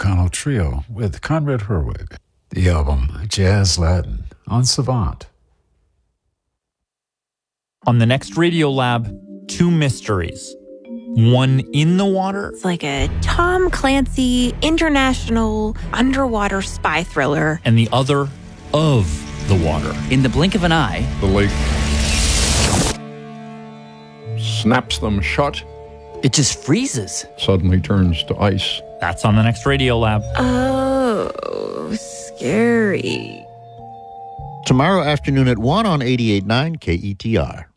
O'Connell Trio with Conrad Herwig. The album Jazz Latin on Savant. On the next Radiolab, two mysteries. One in the water. It's like a Tom Clancy international underwater spy thriller. And the other of the water. In the blink of an eye, the lake snaps them shut. It just freezes. Suddenly turns to ice. That's on the next Radiolab. Oh, scary. Tomorrow afternoon at 1 on 88.9 KETR.